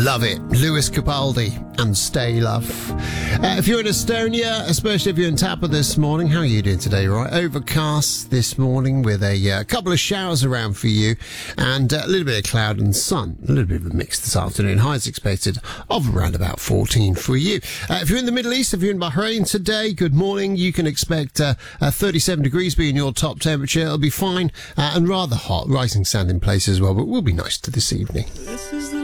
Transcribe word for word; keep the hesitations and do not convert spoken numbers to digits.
Love it. Lewis Capaldi and Stay Love. Uh, if you're in Estonia, especially if you're in Tapa this morning, how are you doing today? Right, overcast this morning with a uh, couple of showers around for you and uh, a little bit of cloud and sun. A little bit of a mix this afternoon. Highs expected of around about fourteen for you. Uh, if you're in the Middle East, if you're in Bahrain today, good morning. You can expect uh, uh, thirty-seven degrees being your top temperature. It'll be fine uh, and rather hot. Rising sand in place as well, but will be nice to this evening. This is the